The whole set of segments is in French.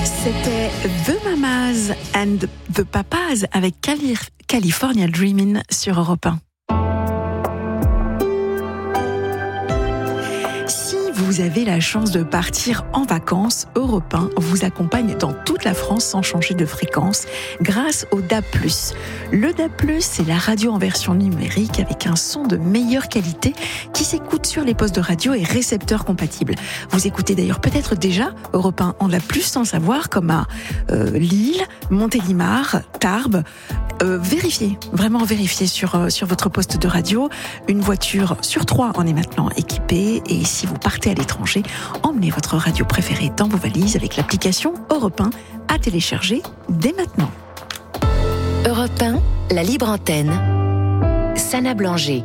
C'était The Mamas and the Papas avec California Dreamin' sur Europe 1. Vous avez la chance de partir en vacances, Europe 1 vous accompagne dans toute la France sans changer de fréquence grâce au DAB+. Le DAB+, c'est la radio en version numérique avec un son de meilleure qualité qui s'écoute sur les postes de radio et récepteurs compatibles. Vous écoutez d'ailleurs peut-être déjà Europe 1 en DAB+, sans le savoir, comme à Lille, Montélimar, Tarbes. Vérifiez, vraiment vérifiez sur votre poste de radio. Une voiture sur 3 en est maintenant équipée, et si vous partez à l'étranger, emmenez votre radio préférée dans vos valises avec l'application Europe 1 à télécharger dès maintenant. Europe 1, la libre antenne. Sana Blanger.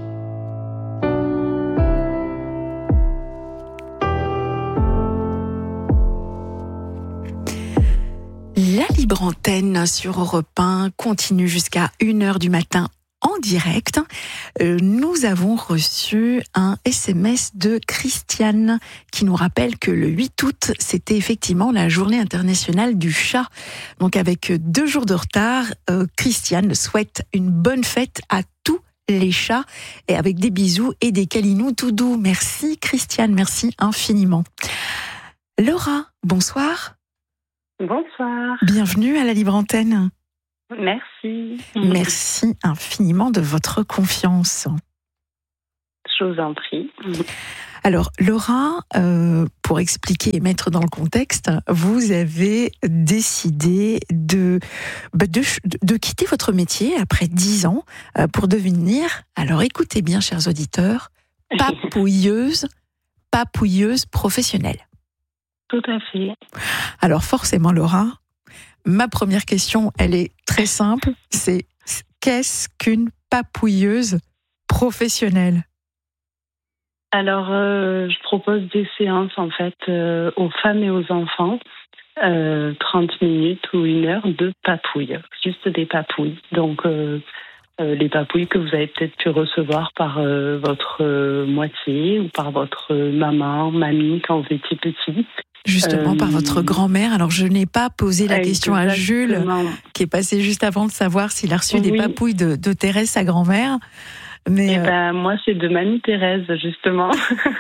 La libre antenne sur Europe 1 continue jusqu'à 1h du matin en direct. Nous avons reçu un SMS de Christiane qui nous rappelle que le 8 août, c'était effectivement la journée internationale du chat. Donc avec 2 jours de retard, Christiane souhaite une bonne fête à tous les chats, et avec des bisous et des câlinous tout doux. Merci Christiane, merci infiniment. Laura, bonsoir. Bonsoir. Bienvenue à la libre antenne. Merci. Merci infiniment de votre confiance. Je vous en prie. Alors, Laura, pour expliquer et mettre dans le contexte, vous avez décidé de quitter votre métier après 10 ans pour devenir, alors écoutez bien, chers auditeurs, papouilleuse professionnelle. Tout à fait. Alors forcément, Laura, ma première question, elle est très simple, c'est qu'est-ce qu'une papouilleuse professionnelle ? Alors, je propose des séances en fait aux femmes et aux enfants, 30 minutes ou 1 heure de papouille, juste des papouilles. Donc, les papouilles que vous avez peut-être pu recevoir par votre moitié ou par votre mamie quand vous étiez petit. Justement, par votre grand-mère. Alors, je n'ai pas posé la question à Jules, qui est passé juste avant de savoir s'il a reçu des papouilles de Thérèse, sa grand-mère. Mais moi, c'est de mamie Thérèse, justement.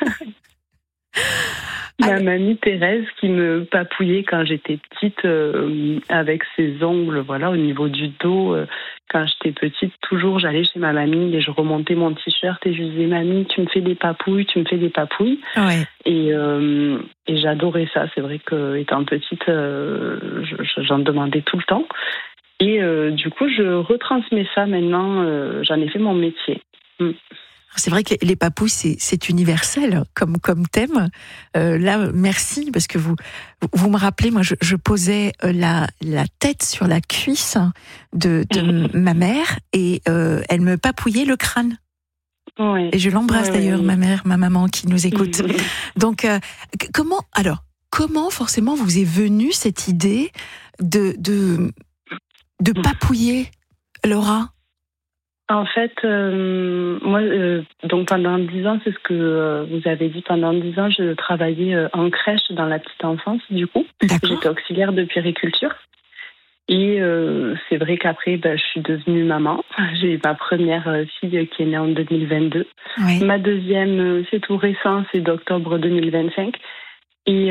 Ma mamie Thérèse qui me papouillait quand j'étais petite avec ses ongles, voilà, au niveau du dos. Quand j'étais petite, toujours, j'allais chez ma mamie et je remontais mon t-shirt et je disais « Mamie, tu me fais des papouilles, tu me fais des papouilles. » Ouais. Et j'adorais ça. C'est vrai qu'étant petite, j'en demandais tout le temps. Et du coup, je retransmets ça maintenant. J'en ai fait mon métier. C'est vrai que les papouilles, c'est universel comme thème. Là, merci, parce que vous me rappelez, moi, je posais la tête sur la cuisse de ma mère et elle me papouillait le crâne. Oui. Et je l'embrasse d'ailleurs, ma mère, ma maman qui nous écoute. Donc, comment forcément vous est venue cette idée de papouiller, Laura ? En fait, moi, donc pendant 10 ans, c'est ce que vous avez dit, pendant 10 ans, je travaillais en crèche dans la petite enfance, du coup. D'accord. J'étais auxiliaire de puériculture. Et c'est vrai qu'après, je suis devenue maman. J'ai eu ma première fille qui est née en 2022. Oui. Ma deuxième, c'est tout récent, c'est d'octobre 2025. Et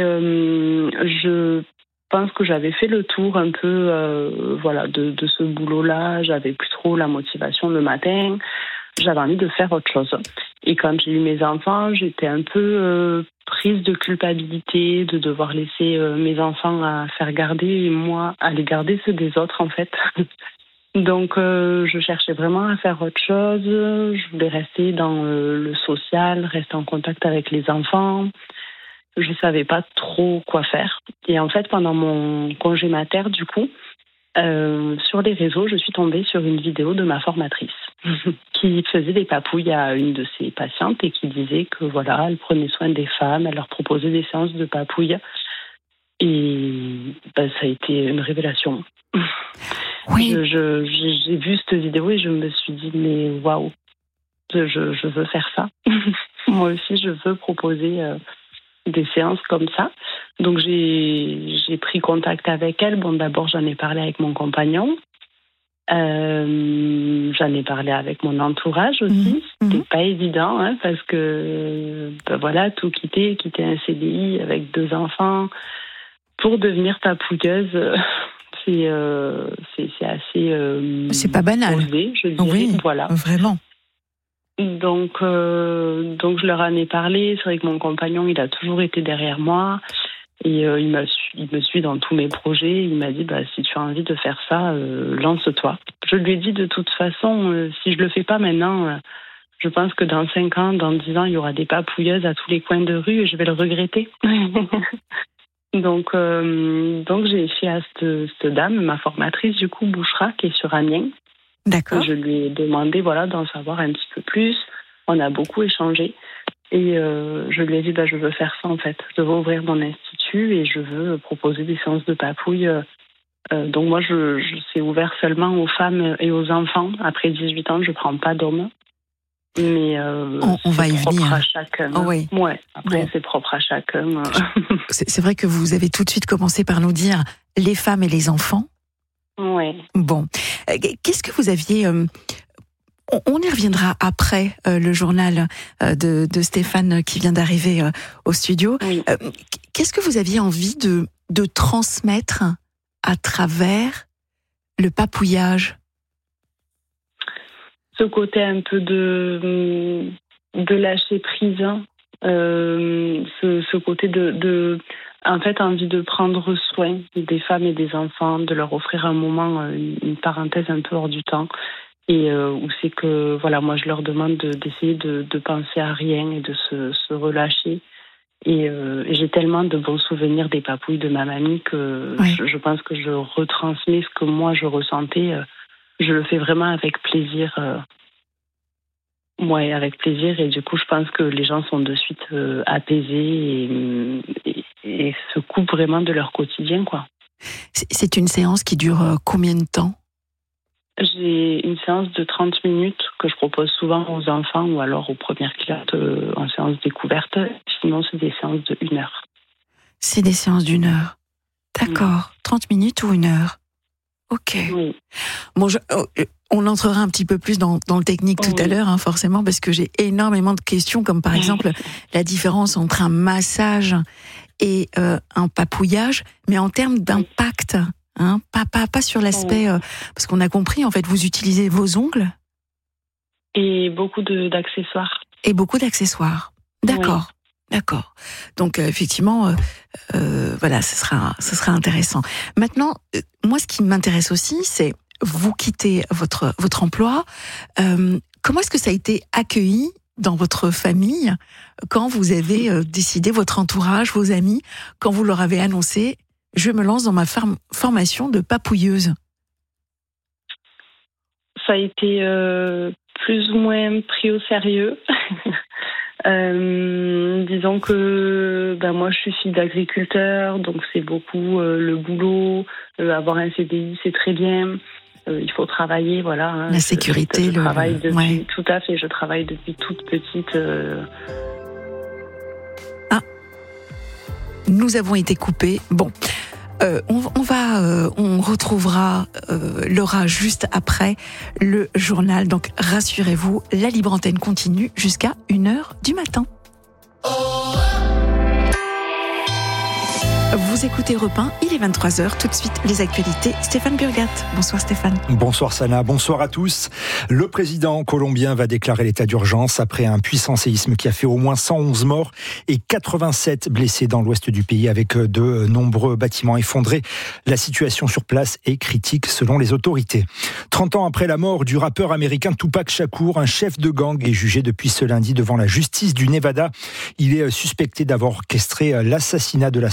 je pense que j'avais fait le tour un peu de ce boulot-là. J'avais plus trop la motivation le matin. J'avais envie de faire autre chose. Et quand j'ai eu mes enfants, j'étais un peu prise de culpabilité de devoir laisser mes enfants à faire garder et moi à les garder ceux des autres en fait. Donc je cherchais vraiment à faire autre chose. Je voulais rester dans le social, rester en contact avec les enfants. Je savais pas trop quoi faire. Et en fait, pendant mon congé mater, du coup, sur les réseaux, je suis tombée sur une vidéo de ma formatrice qui faisait des papouilles à une de ses patientes et qui disait que voilà, elle prenait soin des femmes, elle leur proposait des séances de papouilles. Et ça a été une révélation. Oui. J'ai vu cette vidéo et je me suis dit, mais waouh, je veux faire ça. Moi aussi, je veux proposer des séances comme ça. Donc j'ai pris contact avec elle. Bon, d'abord j'en ai parlé avec mon compagnon. J'en ai parlé avec mon entourage aussi. C'était pas évident, hein, parce que voilà, tout quitter un CDI avec 2 enfants pour devenir papouilleuse, c'est assez. C'est pas banal. Osé, je dirais. Oui, voilà. Vraiment. Donc je leur en ai parlé. C'est vrai que mon compagnon, il a toujours été derrière moi. Et il me suit dans tous mes projets. Il m'a dit, si tu as envie de faire ça, lance-toi. Je lui ai dit, de toute façon, si je le fais pas maintenant, je pense que dans 5 ans, dans 10 ans, il y aura des papouilleuses à tous les coins de rue et je vais le regretter. Donc j'ai fait à cette dame, ma formatrice, du coup, Bouchra, qui est sur Amiens. D'accord. Je lui ai demandé, d'en savoir un petit peu plus. On a beaucoup échangé. Et je lui ai dit, je veux faire ça en fait. Je veux ouvrir mon institut et je veux proposer des séances de papouille. Donc moi, c'est ouvert seulement aux femmes et aux enfants. Après 18 ans, je ne prends pas d'hommes. Mais on va y venir. C'est propre à chacun. Oh, oui. Ouais. Après, c'est propre à chacun. C'est vrai que vous avez tout de suite commencé par nous dire les femmes et les enfants. Ouais. Bon. Qu'est-ce que vous aviez... On y reviendra après le journal de Stéphane qui vient d'arriver au studio. Oui. Qu'est-ce que vous aviez envie de transmettre à travers le papouillage ? Ce côté un peu de lâcher prise, ce côté de en fait, envie de prendre soin des femmes et des enfants, de leur offrir un moment, une parenthèse un peu hors du temps. Et où c'est que, moi, je leur demande d'essayer de penser à rien et de se relâcher. Et j'ai tellement de bons souvenirs des papouilles de ma mamie que je pense que je retransmets ce que moi, je ressentais. Je le fais vraiment avec plaisir. Avec plaisir. Et du coup, je pense que les gens sont de suite apaisés et se coupent vraiment de leur quotidien, quoi. C'est une séance qui dure combien de temps ? J'ai une séance de 30 minutes que je propose souvent aux enfants ou alors aux premières clientes en séance découverte. Sinon, c'est des séances de 1 heure. C'est des séances d'1 heure. D'accord. 30 minutes ou 1 heure. Ok. Oui. Bon, on entrera un petit peu plus dans le technique tout à l'heure, hein, forcément, parce que j'ai énormément de questions, comme par exemple la différence entre un massage et un papouillage, mais en termes d'impact. Hein, pas sur l'aspect, parce qu'on a compris, en fait, vous utilisez vos ongles. Et beaucoup d'accessoires. Et beaucoup d'accessoires. D'accord. Oui. D'accord. Donc, effectivement, ce sera intéressant. Maintenant, moi, ce qui m'intéresse aussi, c'est vous quittez votre emploi. Comment est-ce que ça a été accueilli dans votre famille quand vous avez décidé, votre entourage, vos amis, quand vous leur avez annoncé je me lance dans ma formation de papouilleuse? Ça a été plus ou moins pris au sérieux. Disons que moi je suis fille d'agriculteur, donc c'est beaucoup le boulot. Avoir un CDI, c'est très bien. Il faut travailler, voilà. Hein. La sécurité, je travaille depuis, tout à fait. Je travaille depuis toute petite. Nous avons été coupés. Bon. On retrouvera Laura juste après le journal. Donc rassurez-vous, la Libre Antenne continue jusqu'à 1h du matin. Vous écoutez Europe 1, il est 23h, tout de suite les actualités. Stéphane Burgat. Bonsoir Stéphane. Bonsoir Sana, bonsoir à tous. Le président colombien va déclarer l'état d'urgence après un puissant séisme qui a fait au moins 111 morts et 87 blessés dans l'ouest du pays avec de nombreux bâtiments effondrés. La situation sur place est critique selon les autorités. 30 ans après la mort du rappeur américain Tupac Shakur, un chef de gang est jugé depuis ce lundi devant la justice du Nevada. Il est suspecté d'avoir orchestré l'assassinat de la star,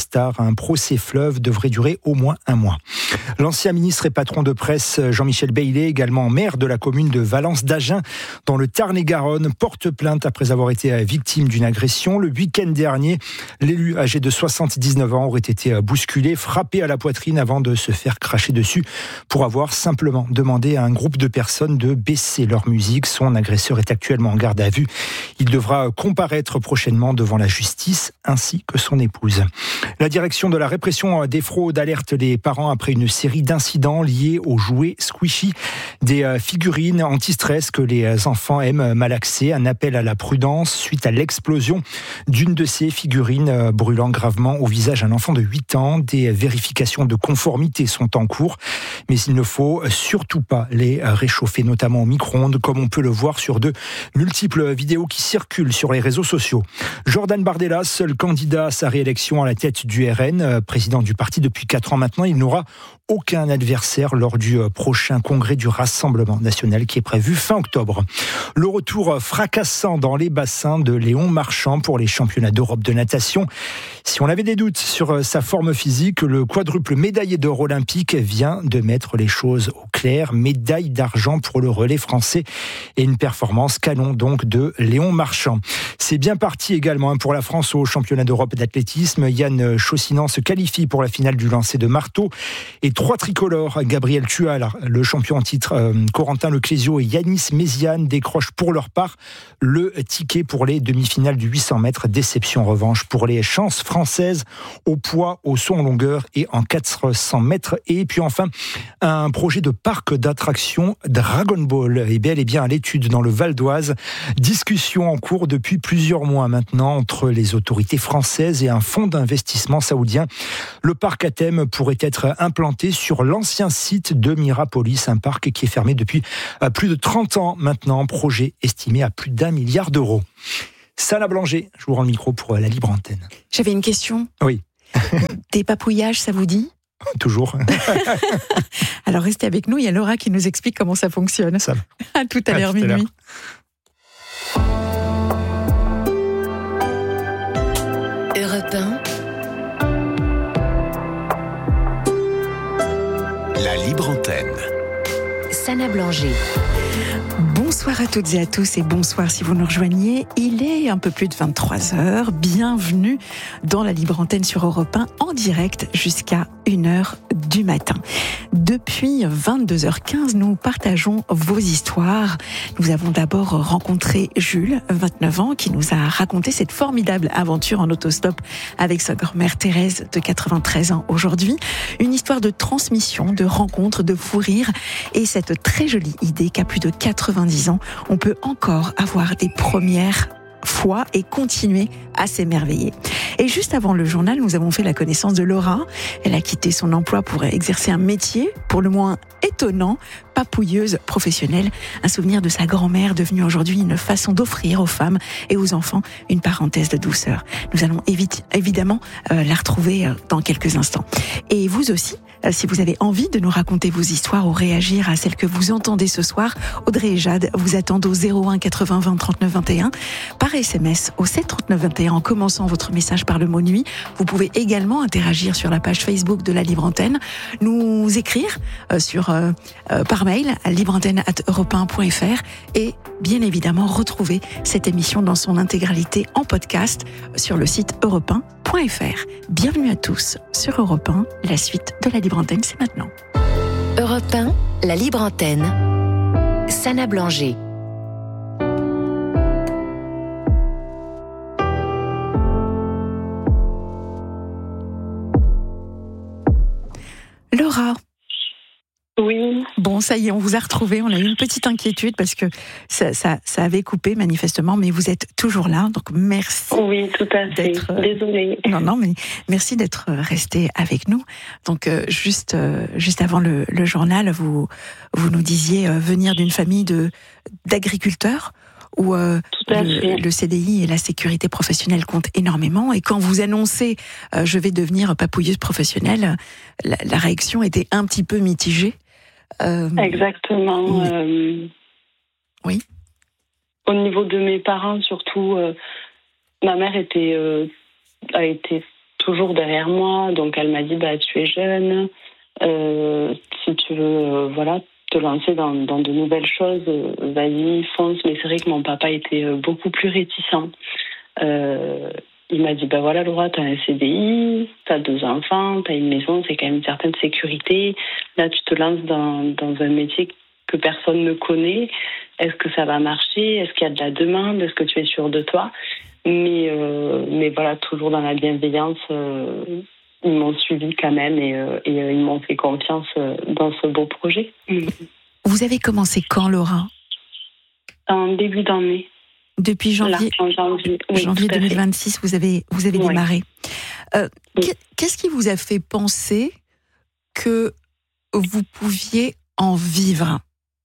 Un procès fleuve devrait durer au moins un mois. L'ancien ministre et patron de presse Jean-Michel Bailey, également maire de la commune de Valence-d'Agen, dans le Tarn-et-Garonne, porte plainte après avoir été victime d'une agression. Le week-end dernier, l'élu âgé de 79 ans aurait été bousculé, frappé à la poitrine avant de se faire cracher dessus pour avoir simplement demandé à un groupe de personnes de baisser leur musique. Son agresseur est actuellement en garde à vue. Il devra comparaître prochainement devant la justice ainsi que son épouse. La direction de la répression des fraudes alerte les parents après une série d'incidents liés aux jouets squishy, des figurines anti-stress que les enfants aiment malaxer. Un appel à la prudence suite à l'explosion d'une de ces figurines brûlant gravement au visage un enfant de 8 ans. Des vérifications de conformité sont en cours, mais il ne faut surtout pas les réchauffer, notamment au micro-ondes, comme on peut le voir sur de multiples vidéos qui circulent sur les réseaux sociaux. Jordan Bardella, seul candidat à sa réélection à la tête du RN, président du parti depuis 4 ans maintenant, il n'aura aucun adversaire lors du prochain congrès du Rassemblement national qui est prévu fin octobre. Le retour fracassant dans les bassins de Léon Marchand pour les championnats d'Europe de natation. Si on avait des doutes sur sa forme physique, le quadruple médaillé d'or olympique vient de mettre les choses au clair. Médaille d'argent pour le relais français et une performance canon donc de Léon Marchand. C'est bien parti également pour la France au championnat d'Europe d'athlétisme. Yann Chaussinan se qualifie pour la finale du lancer de marteau et 3 tricolores, Gabriel Tual, le champion en titre, Corentin Leclésio et Yanis Méziane décrochent pour leur part le ticket pour les demi-finales du 800 mètres. Déception en revanche pour les chances françaises au poids, au saut en longueur et en 400 mètres. Et puis enfin, un projet de parc d'attractions Dragon Ball est bel et bien à l'étude dans le Val d'Oise. Discussion en cours depuis plusieurs mois maintenant entre les autorités françaises et un fonds d'investissement saoudien. Le parc à thème pourrait être implanté sur l'ancien site de Mirapolis, un parc qui est fermé depuis plus de 30 ans maintenant, projet estimé à plus d'1 milliard d'euros. Sana Blanger, je vous rends le micro pour la libre antenne. J'avais une question. Oui. Des papouillages, ça vous dit ? Toujours. Alors restez avec nous, il y a Laura qui nous explique comment ça fonctionne. Ça. À tout à l'heure, minuit. Europe 1. La libre antenne. Sana Blanger. Bonsoir à toutes et à tous et bonsoir si vous nous rejoignez. Il est un peu plus de 23h. Bienvenue dans la libre antenne sur Europe 1 en direct jusqu'à 1h du matin. Depuis 22h15, nous partageons vos histoires. Nous avons d'abord rencontré Jules, 29 ans, qui nous a raconté cette formidable aventure en autostop avec sa grand-mère Thérèse de 93 ans aujourd'hui. Une histoire de transmission, de rencontre, de fou rire et cette très jolie idée qu'à plus de 90 ans, on peut encore avoir des premières fois et continuer à s'émerveiller. Et juste avant le journal, nous avons fait la connaissance de Laura. Elle a quitté son emploi pour exercer un métier pour le moins étonnant, papouilleuse professionnelle. Un souvenir de sa grand-mère devenue aujourd'hui une façon d'offrir aux femmes et aux enfants une parenthèse de douceur. Nous allons évidemment la retrouver dans quelques instants. Et vous aussi, si vous avez envie de nous raconter vos histoires ou réagir à celles que vous entendez ce soir, Audrey et Jade vous attendent au 01 80 20 39 21 par SMS au 7 39 21 en commençant votre message par le mot nuit. Vous pouvez également interagir sur la page Facebook de la Libre Antenne, nous écrire par mail à libreantenne@europe1.fr et bien évidemment retrouver cette émission dans son intégralité en podcast sur le site europe1.fr. Bienvenue à tous sur Europe 1. La suite de la Libre Antenne, c'est maintenant. Europe 1, la Libre Antenne. Sana Blanger. Laura. Oui. Bon, ça y est, on vous a retrouvé. On a eu une petite inquiétude parce que ça avait coupé manifestement, mais vous êtes toujours là. Donc merci. Oui, tout à fait. Désolée. Non, mais merci d'être resté avec nous. Donc juste avant le journal, vous nous disiez venir d'une famille d'agriculteurs où le CDI et la sécurité professionnelle comptent énormément. Et quand vous annoncez je vais devenir papouilleuse professionnelle, la réaction était un petit peu mitigée. Exactement. Oui. Au niveau de mes parents, surtout, ma mère a été toujours derrière moi. Donc elle m'a dit tu es jeune, si tu veux te lancer dans de nouvelles choses, vas-y, fonce. Mais c'est vrai que mon papa était beaucoup plus réticent. Il m'a dit Laura, t'as un CDI, t'as 2 enfants, t'as une maison, c'est quand même une certaine sécurité. Là, tu te lances dans un métier que personne ne connaît. Est-ce que ça va marcher? Est-ce qu'il y a de la demande? Est-ce que tu es sûre de toi? Mais voilà, toujours dans la bienveillance, ils m'ont suivi quand même et ils m'ont fait confiance dans ce beau projet. Vous avez commencé quand, Laura? En début d'année. Depuis janvier, en janvier, oui, janvier 2026, vous avez démarré. Qu'est-ce qui vous a fait penser que vous pouviez en vivre?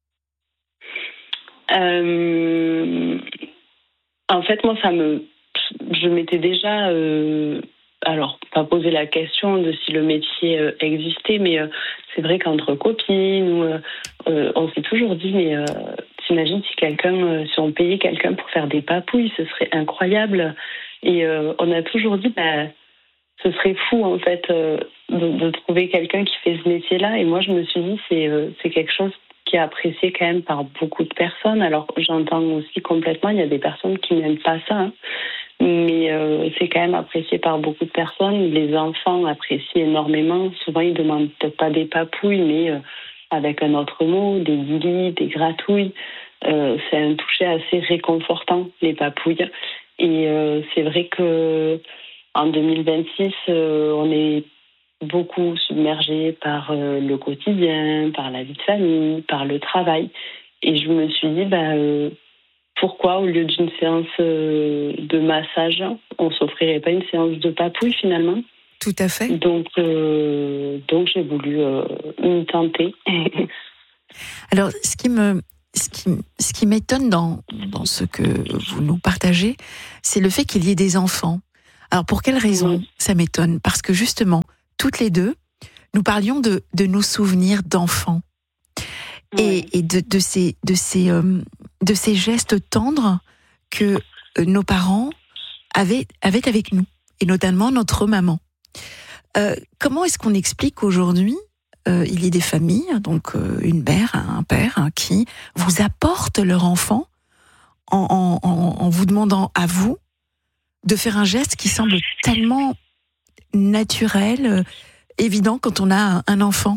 En fait, moi, je m'étais déjà, pas posé la question de si le métier existait, mais c'est vrai qu'entre copines, on s'est toujours dit, mais t'imagines si on payait quelqu'un pour faire des papouilles, ce serait incroyable. Et on a toujours dit, ce serait fou en fait de trouver quelqu'un qui fait ce métier-là. Et moi, je me suis dit, c'est quelque chose qui est apprécié quand même par beaucoup de personnes. Alors, j'entends aussi complètement, il y a des personnes qui n'aiment pas ça, hein, mais c'est quand même apprécié par beaucoup de personnes. Les enfants apprécient énormément. Souvent, ils demandent peut-être pas des papouilles, mais avec un autre mot, des guilis, des gratouilles. C'est un toucher assez réconfortant, les papouilles. Et c'est vrai que en 2026, on est beaucoup submergé par le quotidien, par la vie de famille, par le travail. Et je me suis dit, pourquoi, au lieu d'une séance de massage, on s'offrirait pas une séance de papouille finalement? Tout à fait. Donc j'ai voulu m'y tenter. Alors, ce qui m'étonne dans ce que vous nous partagez, c'est le fait qu'il y ait des enfants. Alors, pour quelle raison ça m'étonne? Parce que justement, toutes les deux, nous parlions de nos souvenirs d'enfants et de ces gestes tendres que nos parents avaient avec nous, et notamment notre maman. Comment est-ce qu'on explique qu'aujourd'hui, il y ait des familles, donc une mère, un père, qui vous apportent leur enfant en vous demandant à vous de faire un geste qui semble tellement naturel, évident quand on a un enfant?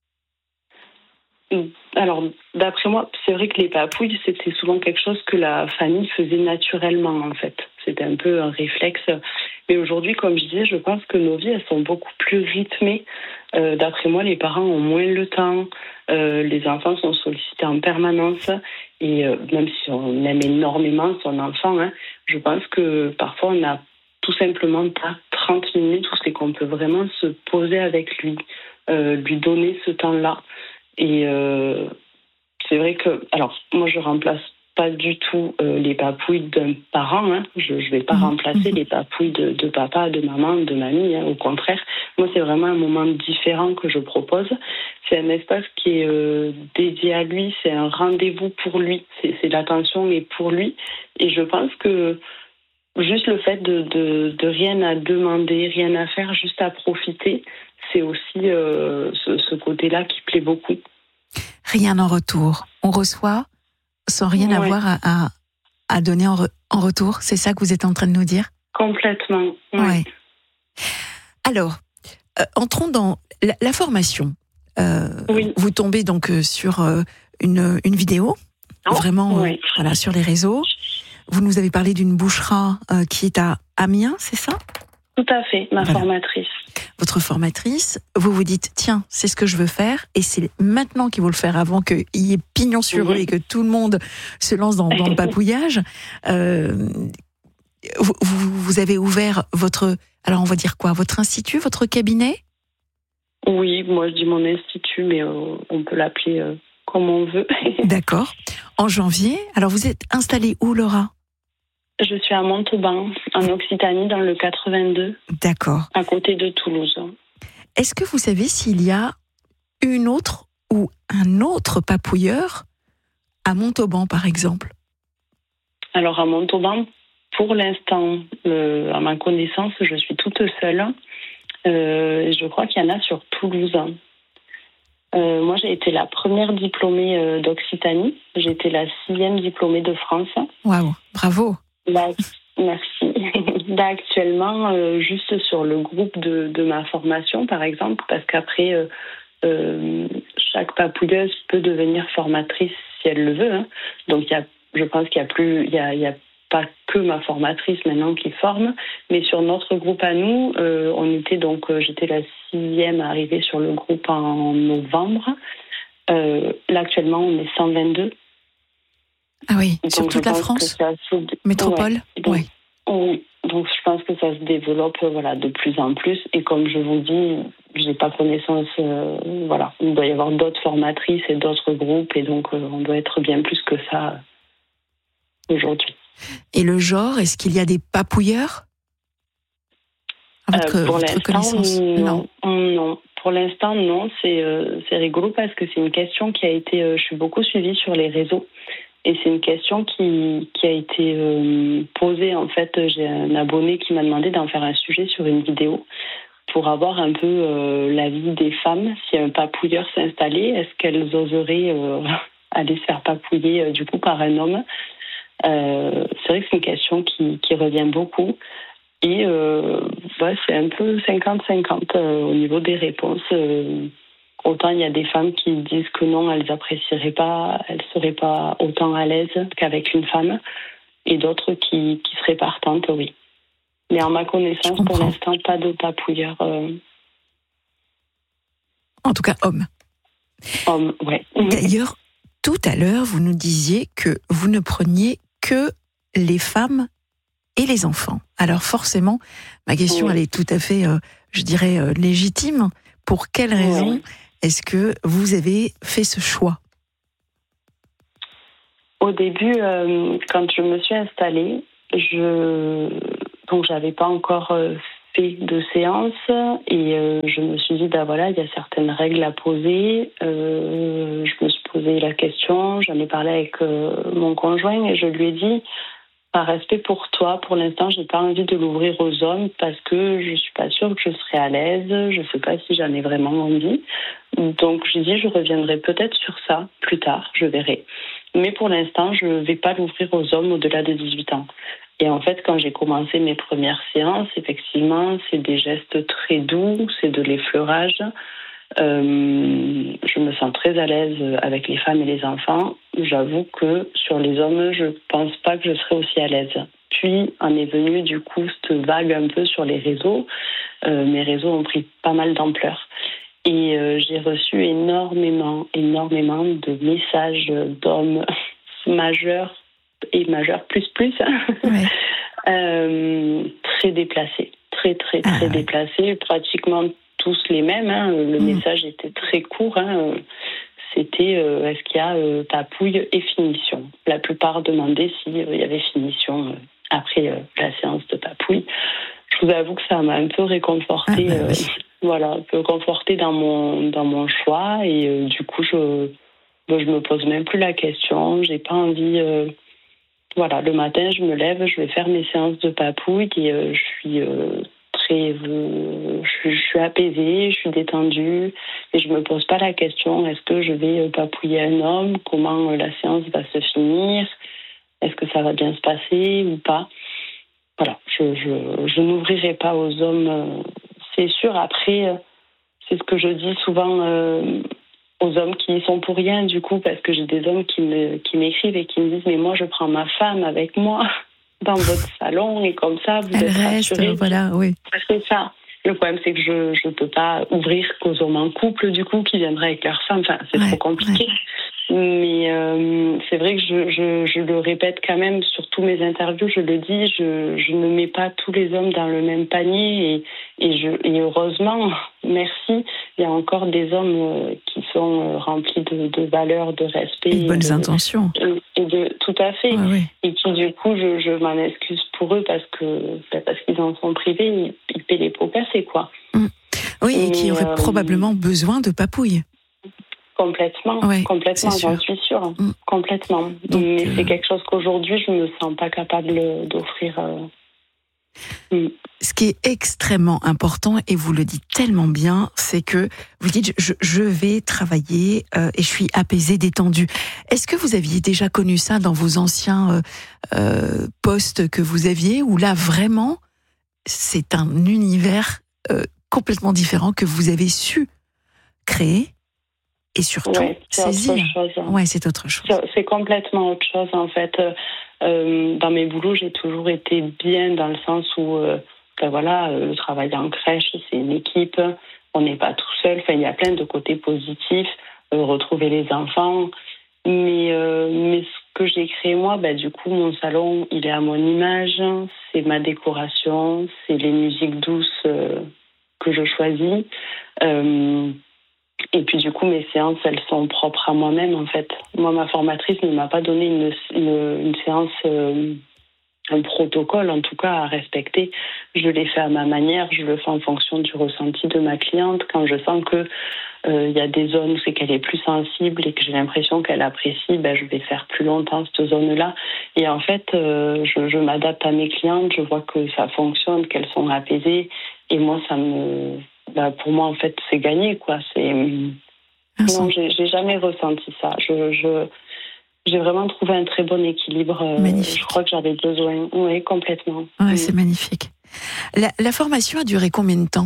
Alors, d'après moi, c'est vrai que les papouilles, c'était souvent quelque chose que la famille faisait naturellement, en fait. C'était un peu un réflexe. Mais aujourd'hui, comme je disais, je pense que nos vies, elles sont beaucoup plus rythmées. D'après moi, les parents ont moins le temps. Les enfants sont sollicités en permanence. Et même si on aime énormément son enfant, je pense que parfois, on n'a tout simplement pas 30 minutes où c'est qu'on peut vraiment se poser avec lui, lui donner ce temps-là. Et c'est vrai que, alors, moi, je remplace pas du tout les papouilles d'un parent. Je vais pas remplacer les papouilles de papa, de maman, de mamie. Au contraire, moi, c'est vraiment un moment différent que je propose. C'est un espace qui est dédié à lui. C'est un rendez-vous pour lui. C'est l'attention est pour lui. Et je pense que juste le fait de rien à demander, rien à faire, juste à profiter, c'est aussi ce côté-là qui plaît beaucoup. Rien en retour. On reçoit sans rien avoir à donner en retour. C'est ça que vous êtes en train de nous dire? Complètement. Ouais. Alors, entrons dans la formation. Vous tombez donc sur une vidéo, vraiment sur les réseaux. Vous nous avez parlé d'une bouchera qui est à Amiens, c'est ça? Tout à fait, ma formatrice. Votre formatrice, vous vous dites, tiens, c'est ce que je veux faire, et c'est maintenant qu'il faut le faire avant qu'il y ait pignon sur rue et que tout le monde se lance dans le papouillage. Vous avez ouvert alors on va dire quoi, votre institut, votre cabinet? Oui, moi je dis mon institut, mais on peut l'appeler comme on veut. D'accord. En janvier, alors vous êtes installée où, Laura? Je suis à Montauban, en Occitanie, dans le 82. D'accord. À côté de Toulouse. Est-ce que vous savez s'il y a une autre ou un autre papouilleur à Montauban, par exemple? Alors, à Montauban, pour l'instant, à ma connaissance, je suis toute seule. Je crois qu'il y en a sur Toulouse. Moi, j'ai été la première diplômée d'Occitanie. J'étais la 6e diplômée de France. Waouh, bravo. Là, merci. Là, actuellement, juste sur le groupe de ma formation, par exemple, parce qu'après, chaque papouilleuse peut devenir formatrice si elle le veut. Hein. Donc, je pense qu'il y a pas que ma formatrice maintenant qui forme, mais sur notre groupe à nous, j'étais la 6e à arriver sur le groupe en novembre. Là, actuellement, on est 122. Ah oui, sur toute la France, métropole. Ouais, oui, donc je pense que ça se développe de plus en plus. Et comme je vous dis, j'ai pas connaissance. Il doit y avoir d'autres formatrices et d'autres groupes, et donc on doit être bien plus que ça aujourd'hui. Et le genre, est-ce qu'il y a des papouilleurs à votre connaissance? Non. Pour l'instant, non. C'est rigolo parce que c'est une question qui a été... je suis beaucoup suivie sur les réseaux. Et c'est une question qui a été posée. En fait, j'ai un abonné qui m'a demandé d'en faire un sujet sur une vidéo pour avoir un peu l'avis des femmes. Si un papouilleur s'installait, est-ce qu'elles oseraient aller se faire papouiller du coup par un homme? C'est vrai que c'est une question qui revient beaucoup. Et c'est un peu 50-50 au niveau des réponses. Autant il y a des femmes qui disent que non, elles apprécieraient pas, elles seraient pas autant à l'aise qu'avec une femme, et d'autres qui seraient partantes, oui. Mais en ma connaissance, pour l'instant, pas de papouilleur. En tout cas, homme. Homme, ouais. D'ailleurs, tout à l'heure, vous nous disiez que vous ne preniez que les femmes et les enfants. Alors forcément, ma question, elle est tout à fait, légitime. Pour quelles raisons est-ce que vous avez fait ce choix? Au début, quand je me suis installée, donc j'avais pas encore fait de séance, et je me suis dit, il y a certaines règles à poser. Je me suis posé la question, j'en ai parlé avec mon conjoint, et je lui ai dit, par respect pour toi, pour l'instant, j'ai pas envie de l'ouvrir aux hommes parce que je suis pas sûre que je serai à l'aise. Je sais pas si j'en ai vraiment envie. Donc, j'ai dit, je reviendrai peut-être sur ça plus tard, je verrai. Mais pour l'instant, je vais pas l'ouvrir aux hommes au-delà de 18 ans. Et en fait, quand j'ai commencé mes premières séances, effectivement, c'est des gestes très doux, c'est de l'effleurage. Je me sens très à l'aise avec les femmes et les enfants. J'avoue que sur les hommes, je pense pas que je serais aussi à l'aise. Puis en est venue du coup cette vague un peu sur les réseaux. Mes réseaux ont pris pas mal d'ampleur. Et j'ai reçu énormément de messages d'hommes majeurs et majeurs plus. Très déplacés. Très déplacés. Pratiquement tous les mêmes. Le message était très court. C'était est-ce qu'il y a papouille et finition. La plupart demandaient s'il y avait finition après la séance de papouille. Je vous avoue que ça m'a un peu réconfortée. Un peu confortée dans mon choix, et du coup je me pose même plus la question. J'ai pas envie. Le matin je me lève, je vais faire mes séances de papouille, et je suis apaisée, je suis détendue, et je me pose pas la question est-ce que je vais papouiller un homme, comment la séance va se finir, est-ce que ça va bien se passer ou pas. Voilà, je n'ouvrirai pas aux hommes, c'est sûr. Après, c'est ce que je dis souvent aux hommes qui y sont pour rien, du coup, parce que j'ai des hommes qui m'écrivent et qui me disent mais moi je prends ma femme avec moi dans votre salon, et comme ça, vous êtes rassurés. Oui. C'est ça. Le problème, c'est que je ne peux pas ouvrir qu'aux hommes en couple, du coup, qui viendraient avec leur femme. Enfin, c'est trop compliqué. Mais c'est vrai que je le répète quand même sur tous mes interviews, je le dis, je ne mets pas tous les hommes dans le même panier, et heureusement, merci, il y a encore des hommes qui sont remplis de valeurs, de respect. Et de bonnes intentions. Tout à fait. Et qui, du coup, je m'en excuse pour eux parce qu'ils en sont privés, ils paient les pots cassés, quoi. Oui, et qui auraient probablement besoin de papouilles. complètement, j'en suis sûre, complètement. Donc, mais c'est quelque chose qu'aujourd'hui, je ne me sens pas capable d'offrir. Ce qui est extrêmement important, et vous le dites tellement bien, c'est que vous dites je vais travailler et je suis apaisée, détendue. Est-ce que vous aviez déjà connu ça dans vos anciens postes que vous aviez, où là vraiment c'est un univers complètement différent que vous avez su créer et surtout saisir. C'est autre chose. C'est complètement autre chose en fait. Dans mes boulots, j'ai toujours été bien dans le sens où le travail en crèche, c'est une équipe, on n'est pas tout seul. Enfin, il y a plein de côtés positifs, retrouver les enfants. Mais ce que j'ai créé moi, du coup, mon salon, il est à mon image, c'est ma décoration, c'est les musiques douces que je choisis. Et puis du coup, mes séances, elles sont propres à moi-même en fait. Moi, ma formatrice ne m'a pas donné une séance, un protocole en tout cas à respecter. Je l'ai fait à ma manière, je le fais en fonction du ressenti de ma cliente. Quand je sens que y a des zones où c'est qu'elle est plus sensible et que j'ai l'impression qu'elle apprécie, je vais faire plus longtemps cette zone-là. Et en fait, je m'adapte à mes clientes, je vois que ça fonctionne, qu'elles sont apaisées. Et moi, pour moi, en fait, c'est gagné, quoi. Non, j'ai jamais ressenti ça. J'ai vraiment trouvé un très bon équilibre. Magnifique. Je crois que j'avais besoin. Oui, complètement. Ouais, c'est magnifique. La formation a duré combien de temps ?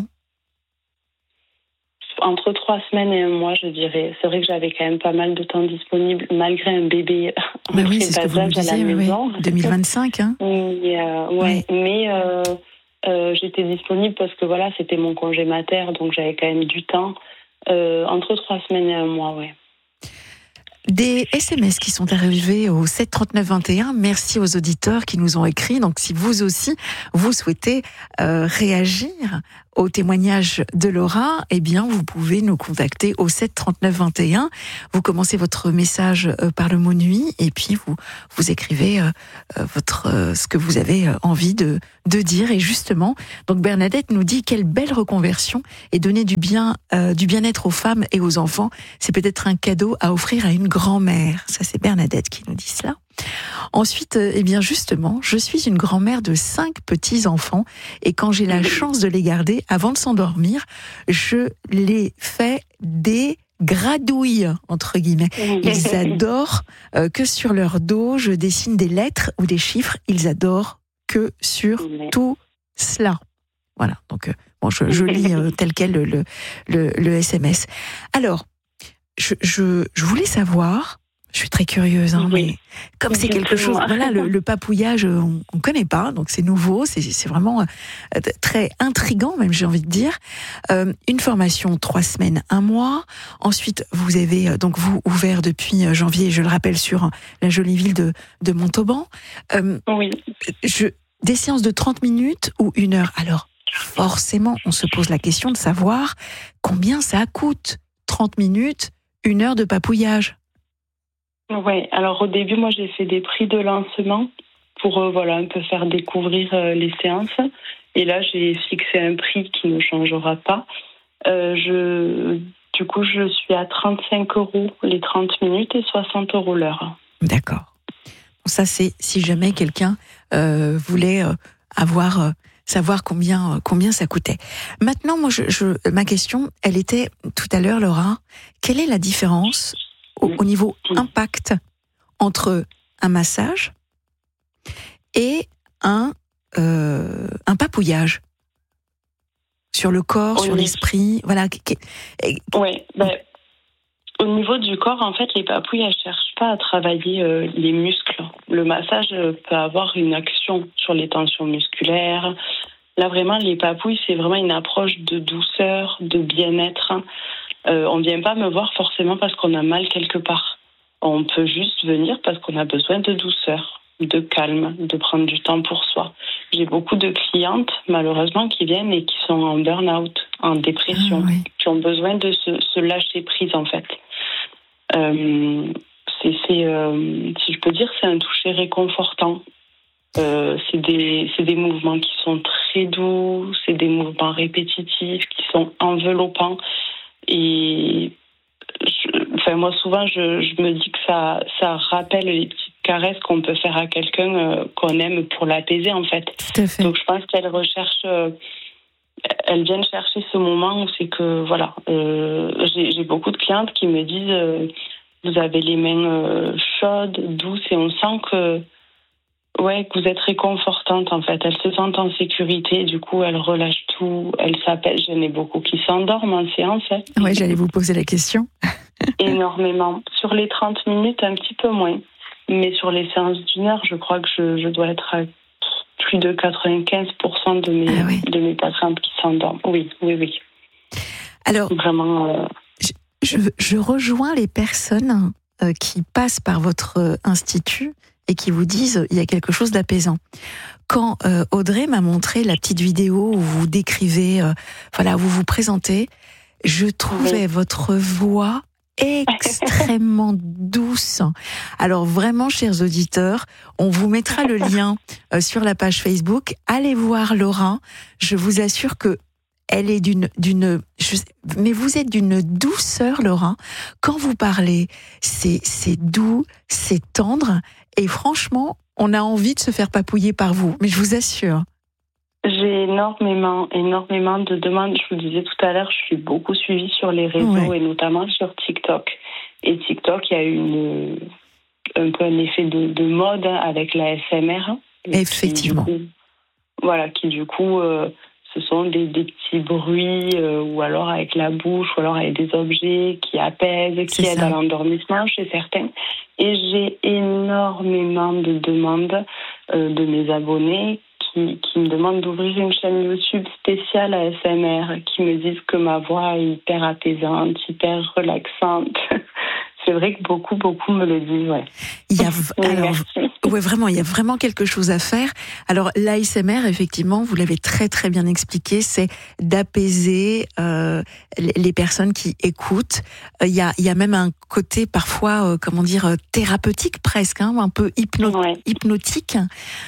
Entre 3 semaines et 1 mois, je dirais. C'est vrai que j'avais quand même pas mal de temps disponible, malgré un bébé en c'est ce que vous me disiez, à la maison. 2025, hein. Mais j'étais disponible parce que c'était mon congé mater, donc j'avais quand même du temps. Entre 3 semaines et 1 mois, ouais. Des SMS qui sont arrivés au 7 39 21. Merci aux auditeurs qui nous ont écrit. Donc, si vous aussi, vous souhaitez réagir au témoignage de Laura, eh bien, vous pouvez nous contacter au 7 39 21. Vous commencez votre message par le mot nuit et puis vous écrivez ce que vous avez envie de dire. Et justement, donc Bernadette nous dit quelle belle reconversion et donner du bien-être aux femmes et aux enfants. C'est peut-être un cadeau à offrir à une grand-mère. Ça, c'est Bernadette qui nous dit cela. Ensuite, justement, je suis une grand-mère de 5 petits-enfants et quand j'ai la chance de les garder, avant de s'endormir, je les fais des gradouilles, entre guillemets. Ils adorent que sur leur dos, je dessine des lettres ou des chiffres. Ils adorent que sur tout cela. Voilà, donc je lis tel quel le SMS. Alors, je voulais savoir... Je suis très curieuse, mais comme c'est quelque chose, le papouillage, on connaît pas, donc c'est nouveau, c'est vraiment très intriguant, même j'ai envie de dire. Une formation 3 semaines, 1 mois. Ensuite, vous avez donc ouvert depuis janvier, je le rappelle, sur la jolie ville de Montauban. Des séances de 30 minutes ou 1 heure. Alors, forcément, on se pose la question de savoir combien ça coûte. 30 minutes, 1 heure de papouillage. Oui, alors au début, moi, j'ai fait des prix de lancement pour un peu faire découvrir les séances. Et là, j'ai fixé un prix qui ne changera pas. Du coup, je suis à 35 € les 30 minutes et 60 € l'heure. D'accord. Ça, c'est si jamais quelqu'un voulait savoir combien ça coûtait. Maintenant, moi, ma question, elle était tout à l'heure, Laura. Quelle est la différence au niveau impact entre un massage et un papouillage sur le corps, sur l'esprit, voilà. Au niveau du corps, en fait, les papouilles, elles cherchent pas à travailler les muscles. Le massage peut avoir une action sur les tensions musculaires. Là, vraiment, les papouilles, c'est vraiment une approche de douceur, de bien-être. On ne vient pas me voir forcément parce qu'on a mal quelque part. On peut juste venir parce qu'on a besoin de douceur, de calme, de prendre du temps pour soi. J'ai beaucoup de clientes, malheureusement, qui viennent et qui sont en burn-out, en dépression, qui ont besoin de se lâcher prise, en fait. Si je peux dire, c'est un toucher réconfortant. C'est des mouvements qui sont très doux, c'est des mouvements répétitifs, qui sont enveloppants. Et Enfin, moi, souvent, je me dis que ça rappelle les petites caresses qu'on peut faire à quelqu'un qu'on aime pour l'apaiser, en fait. Tout à fait. Donc, je pense qu'elle recherche... elles viennent chercher ce moment où c'est que, voilà, j'ai beaucoup de clientes qui me disent vous avez les mains chaudes, douces, et on sent que vous êtes réconfortante, en fait. Elles se sentent en sécurité, du coup, elles relâchent tout, elles s'apaisent. J'en ai beaucoup qui s'endorment en séance. Hein. Oui, j'allais vous poser la question. Énormément. Sur les 30 minutes, un petit peu moins. Mais sur les séances d'1 heure, je crois que je dois être à plus de 95% de mes patientes qui s'endorment. Oui. Alors, vraiment... je rejoins les personnes qui passent par votre institut et qui vous disent il y a quelque chose d'apaisant. Quand Audrey m'a montré la petite vidéo où vous décrivez, vous vous présentez, je trouvais votre voix extrêmement douce. Alors vraiment, chers auditeurs, on vous mettra le lien sur la page Facebook. Allez voir Laura. Je vous assure que elle est mais vous êtes d'une douceur, Laura. Quand vous parlez, c'est doux, c'est tendre, et franchement, on a envie de se faire papouiller par vous. Mais je vous assure. J'ai énormément de demandes. Je vous disais tout à l'heure, je suis beaucoup suivie sur les réseaux et notamment sur TikTok. Et TikTok, il y a eu un peu un effet de mode avec la ASMR. Effectivement. Qui du coup, ce sont des petits bruits ou alors avec la bouche ou alors avec des objets qui apaisent, qui aident à l'endormissement chez certains. Et j'ai énormément de demandes de mes abonnés qui me demandent d'ouvrir une chaîne YouTube spéciale à ASMR, qui me disent que ma voix est hyper apaisante, hyper relaxante. C'est vrai que beaucoup me le disent, Vraiment, il y a vraiment quelque chose à faire. Alors, l'ASMR, effectivement, vous l'avez très très bien expliqué, c'est d'apaiser les personnes qui écoutent. Il y a même un côté parfois, thérapeutique presque, un peu hypnotique,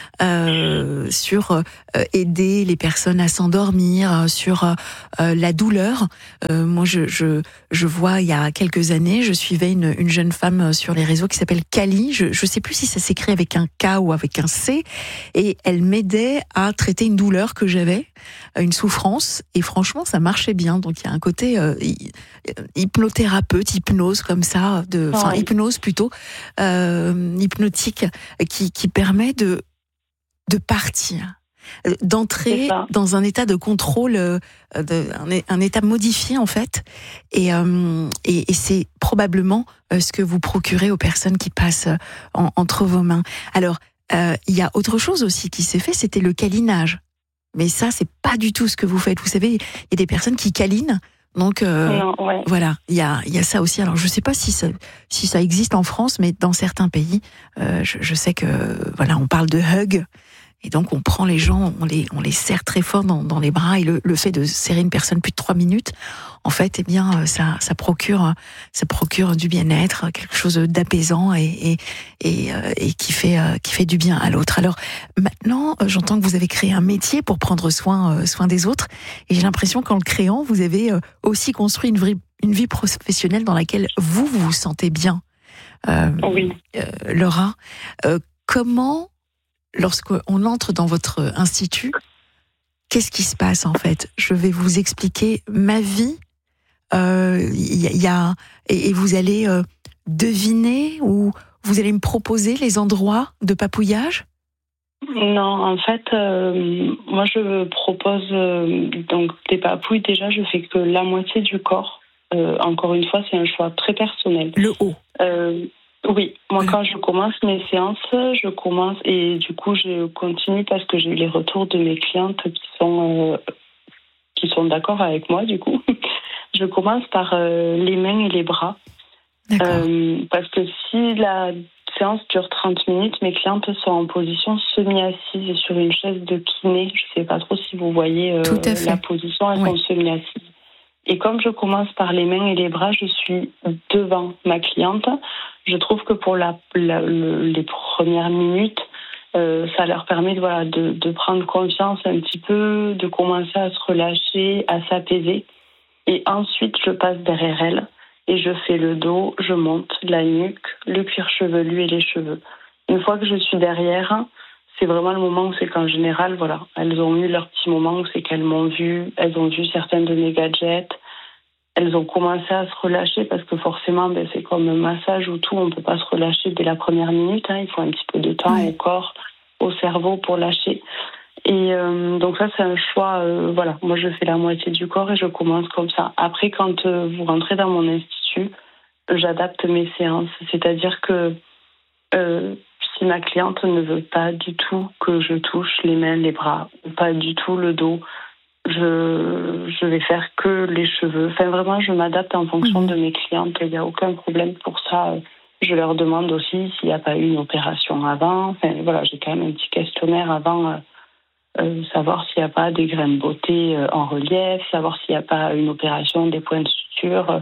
sur aider les personnes à s'endormir, sur la douleur. Moi, je vois, il y a quelques années, je suivais une jeune femme sur les réseaux qui s'appelle Kali. Je sais plus si ça s'écrit avec un K ou avec un C. Et elle m'aidait à traiter une douleur que j'avais, une souffrance. Et franchement, ça marchait bien. Donc, il y a un côté hypnothérapeute, hypnose comme ça, hypnose plutôt, hypnotique, qui permet de partir, d'entrer dans un état de contrôle, un état modifié en fait, et c'est probablement ce que vous procurez aux personnes qui passent entre vos mains. Alors, il y a autre chose aussi qui s'est fait, c'était le câlinage. Mais ça, c'est pas du tout ce que vous faites. Vous savez, il y a des personnes qui câlinent. Donc voilà, il y a ça aussi. Alors je sais pas si ça existe en France, mais dans certains pays, je sais que on parle de hug. Et donc, on prend les gens, on les serre très fort dans les bras. Et le fait de serrer une personne plus de 3 minutes, en fait, ça procure du bien-être, quelque chose d'apaisant et qui fait du bien à l'autre. Alors, maintenant, j'entends que vous avez créé un métier pour prendre soin des autres. Et j'ai l'impression qu'en le créant, vous avez aussi construit une vie professionnelle dans laquelle vous vous sentez bien. Oui. Laura, comment, lorsqu'on entre dans votre institut, qu'est-ce qui se passe en fait ? Je vais vous expliquer ma vie. Et vous allez deviner ou vous allez me proposer les endroits de papouillage ? Non, en fait, moi je propose donc des papouilles. Déjà, je fais que la moitié du corps. Encore une fois, c'est un choix très personnel. Le haut. Oui, moi quand je commence mes séances, et du coup je continue parce que j'ai eu les retours de mes clientes qui sont d'accord avec moi du coup. Je commence par les mains et les bras. Parce que si la séance dure 30 minutes, mes clientes sont en position semi-assise sur une chaise de kiné. Je ne sais pas trop si vous voyez la position, elles sont semi-assises. Et comme je commence par les mains et les bras, je suis devant ma cliente. Je trouve que pour les premières minutes, ça leur permet de prendre confiance un petit peu, de commencer à se relâcher, à s'apaiser. Et ensuite, je passe derrière elle et je fais le dos, je monte la nuque, le cuir chevelu et les cheveux. Une fois que je suis derrière, c'est vraiment le moment où c'est qu'en général, voilà, elles ont eu leur petit moment où c'est qu'elles m'ont vu, elles ont vu certaines de mes gadgets, elles ont commencé à se relâcher parce que forcément, c'est comme un massage ou tout, on ne peut pas se relâcher dès la première minute. Il faut un petit peu de temps au corps, au cerveau pour lâcher. Et donc ça, c'est un choix. Voilà, moi, je fais la moitié du corps et je commence comme ça. Après, quand vous rentrez dans mon institut, j'adapte mes séances. C'est-à-dire que si ma cliente ne veut pas du tout que je touche les mains, les bras, ou pas du tout le dos, je vais faire que les cheveux. Enfin, vraiment, je m'adapte en fonction de mes clientes. Il n'y a aucun problème pour ça. Je leur demande aussi s'il n'y a pas eu une opération avant. Enfin, voilà, j'ai quand même un petit questionnaire avant, savoir s'il n'y a pas des grains de beauté en relief, savoir s'il n'y a pas une opération des points de suture.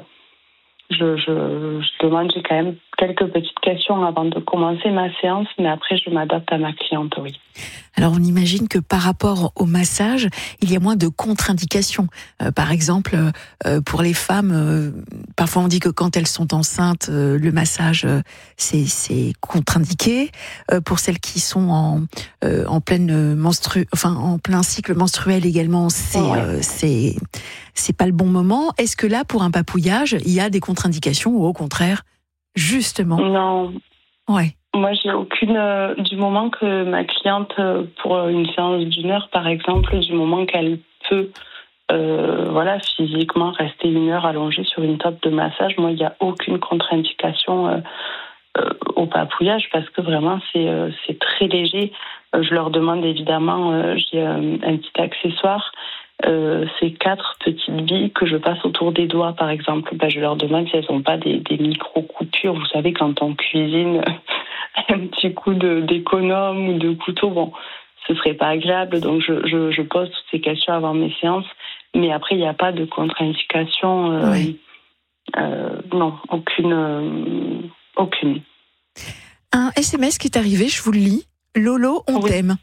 Je demande, j'ai quand même quelques petites questions avant de commencer ma séance, mais après je m'adapte à ma cliente, oui. Alors on imagine que par rapport au massage, il y a moins de contre-indications. Par exemple, pour les femmes, parfois on dit que quand elles sont enceintes, le massage c'est contre-indiqué. Pour celles qui sont en pleine en plein cycle menstruel également, c'est pas le bon moment. Est-ce que là, pour un papouillage, il y a des contre-indications ou au contraire, justement? Non. Ouais. Moi, j'ai aucune. Du moment que ma cliente, pour une séance d'1 heure, par exemple, du moment qu'elle peut, physiquement rester 1 heure allongée sur une table de massage, moi, il n'y a aucune contre-indication au papouillage parce que vraiment, c'est très léger. Je leur demande évidemment, j'ai un petit accessoire. Ces 4 petites billes que je passe autour des doigts, par exemple, je leur demande si elles n'ont pas des micro-coupures. Vous savez, quand on cuisine, un petit coup d'économe ou de couteau, ce serait pas agréable. Donc, je pose toutes ces questions avant mes séances. Mais après, il n'y a pas de contre-indication. Non, aucune. Un SMS qui est arrivé, je vous le lis. Lolo, on t'aime.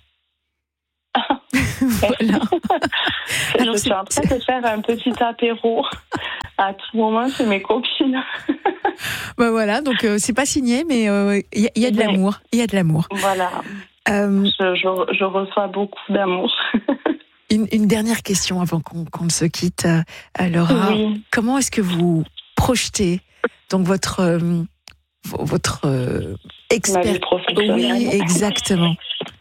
Voilà. Alors, je suis en train de faire un petit apéro. À tout moment, c'est mes copines. Voilà, donc c'est pas signé, mais il y a de l'amour. Il y a de l'amour. Voilà. Je reçois beaucoup d'amour. Une dernière question avant qu'on ne se quitte, Laura. Oui. Comment est-ce que vous projetez donc votre expert? Ma vie professionnelle. Oui, exactement.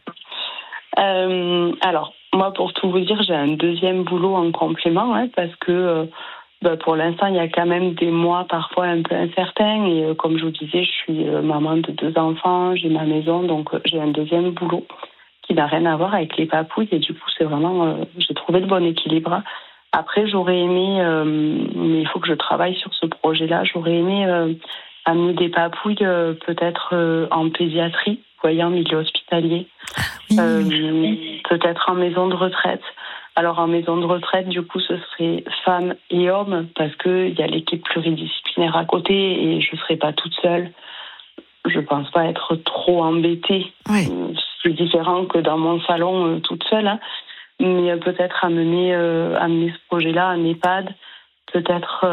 Alors, moi, pour tout vous dire, j'ai un deuxième boulot en complément, parce que pour l'instant, il y a quand même des mois parfois un peu incertains. Et comme je vous disais, je suis maman de 2 enfants, j'ai ma maison, donc j'ai un deuxième boulot qui n'a rien à voir avec les papouilles. Et du coup, c'est vraiment, j'ai trouvé le bon équilibre. Après, j'aurais aimé, mais il faut que je travaille sur ce projet-là, j'aurais aimé amener des papouilles peut-être en pédiatrie, vous voyez, en milieu hospitalier. Peut-être en maison de retraite. Alors en maison de retraite, du coup, ce serait femmes et hommes parce qu'il y a l'équipe pluridisciplinaire à côté et je ne serai pas toute seule. Je ne pense pas être trop embêtée. Oui. C'est différent que dans mon salon toute seule. Mais peut-être amener ce projet-là à un EHPAD. Peut-être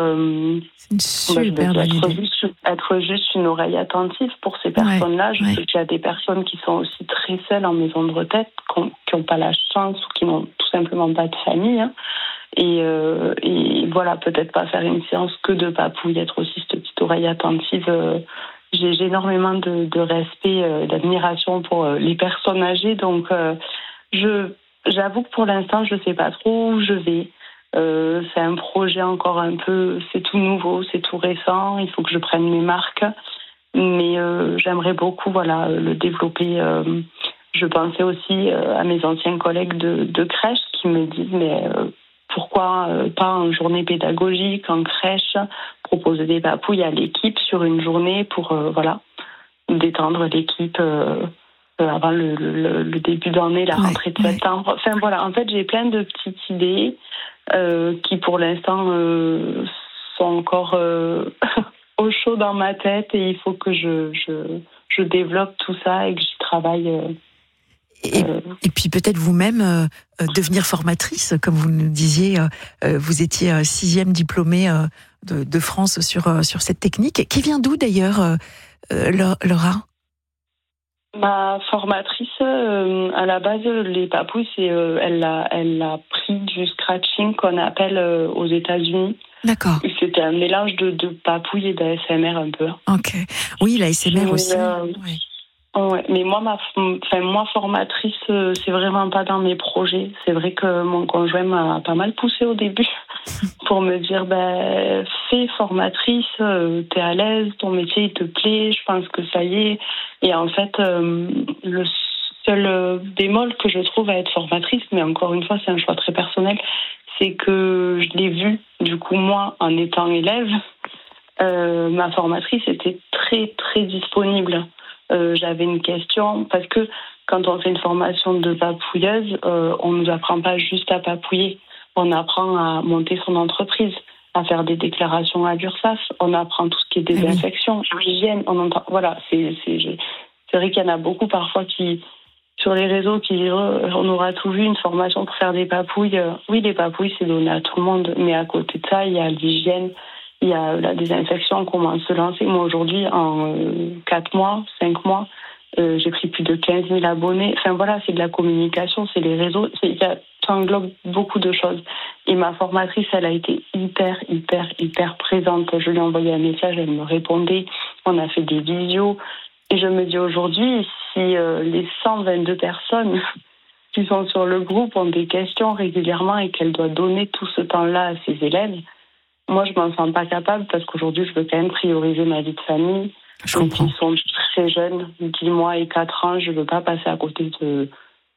être juste une oreille attentive pour ces personnes-là. Je sais qu'il y a des personnes qui sont aussi très seules en maison de retraite, qui n'ont pas la chance ou qui n'ont tout simplement pas de famille. Et voilà, peut-être pas faire une séance que de papouille, être aussi cette petite oreille attentive. J'ai énormément de respect, d'admiration pour les personnes âgées. Donc, j'avoue que pour l'instant, je ne sais pas trop où je vais. C'est un projet encore un peu, c'est tout nouveau, c'est tout récent, il faut que je prenne mes marques, mais j'aimerais beaucoup le développer. Je pensais aussi à mes anciens collègues de crèche qui me disent mais pourquoi pas en journée pédagogique, en crèche, proposer des papouilles à l'équipe sur une journée pour détendre l'équipe avant le début d'année, la rentrée de septembre. Enfin voilà, en fait j'ai plein de petites idées qui pour l'instant sont encore au chaud dans ma tête et il faut que je développe tout ça et que j'y travaille. Et puis peut-être vous-même devenir formatrice, comme vous nous disiez, vous étiez 6e diplômée de France sur cette technique, qui vient d'où d'ailleurs, Laura? Ma formatrice, à la base, les papouilles, elle a pris du scratching qu'on appelle aux États-Unis. D'accord. C'était un mélange de papouilles et d'ASMR un peu. Ok. Oui, l'ASMR aussi. Ouais. Mais moi, formatrice, c'est vraiment pas dans mes projets. C'est vrai que mon conjoint m'a pas mal poussé au début pour me dire, fais formatrice, t'es à l'aise, ton métier il te plaît, je pense que ça y est. Et en fait, le seul bémol que je trouve à être formatrice, mais encore une fois, c'est un choix très personnel, c'est que je l'ai vu, du coup, moi, en étant élève, ma formatrice était très, très disponible. J'avais une question, parce que quand on fait une formation de papouilleuse, on ne nous apprend pas juste à papouiller. On apprend à monter son entreprise, à faire des déclarations à l'URSSAF. On apprend tout ce qui est désinfection, hygiène. Voilà, c'est vrai qu'il y en a beaucoup parfois qui, sur les réseaux, qui disent on aura tout vu, une formation pour faire des papouilles. Oui, les papouilles, c'est donné à tout le monde, mais à côté de ça, il y a l'hygiène. Il y a la désinfection, comment se lancer. Moi, aujourd'hui, en 4 mois, 5 mois, j'ai pris plus de 15 000 abonnés. Enfin, voilà, c'est de la communication, c'est les réseaux. Ça englobe beaucoup de choses. Et ma formatrice, elle a été hyper présente. Je lui ai envoyé un message, elle me répondait. On a fait des visios. Et je me dis aujourd'hui, si les 122 personnes qui sont sur le groupe ont des questions régulièrement et qu'elle doit donner tout ce temps-là à ses élèves, moi, je m'en sens pas capable parce qu'aujourd'hui, je veux quand même prioriser ma vie de famille. Donc, ils sont très jeunes, 10 mois et 4 ans. Je veux pas passer à côté de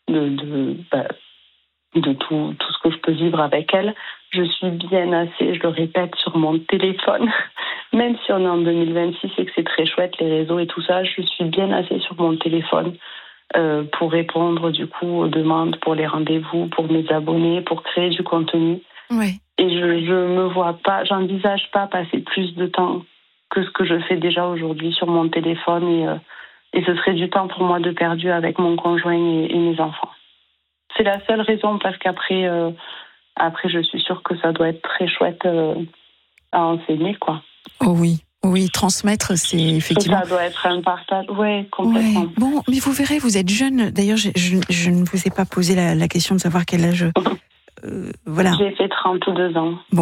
tout ce que je peux vivre avec elle. Je suis bien assez, je le répète, sur mon téléphone. Même si on est en 2026 et que c'est très chouette, les réseaux et tout ça, je suis bien assez sur mon téléphone pour répondre du coup aux demandes, pour les rendez-vous, pour mes abonnés, pour créer du contenu. Oui. Et je me vois pas, j'envisage pas passer plus de temps que ce que je fais déjà aujourd'hui sur mon téléphone et ce serait du temps pour moi de perdu avec mon conjoint et mes enfants. C'est la seule raison parce qu'après, je suis sûre que ça doit être très chouette à enseigner, quoi. Oh oui, transmettre, c'est effectivement... Ça doit être un partage, oui, complètement. Ouais. Bon, mais vous verrez, vous êtes jeune. D'ailleurs, je ne vous ai pas posé la question de savoir quel âge... voilà. J'ai fait 32 ans. Bon.